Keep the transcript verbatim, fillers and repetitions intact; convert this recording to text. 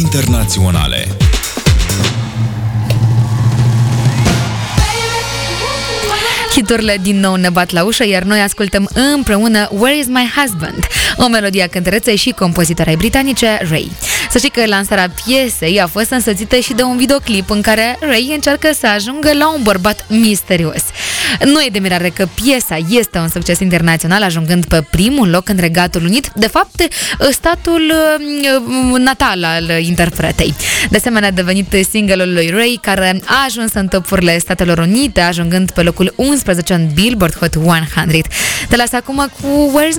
internaționale. Hiturile din nou ne bat la ușă, iar noi ascultăm împreună Where is my husband? O melodie a cântăreței și compozitoarei britanice Ray. Să știi că lansarea piesei a fost însoțită și de un videoclip în care Ray încearcă să ajungă la un bărbat misterios. Nu e de mirare că piesa este un succes internațional, ajungând pe primul loc în Regatul Unit, de fapt statul natal al interpretei. De asemenea, a devenit single-ul lui Ray, care a ajuns în topurile Statelor Unite, ajungând pe locul unsprezece în Billboard Hot o sută. Te las acum cu Where's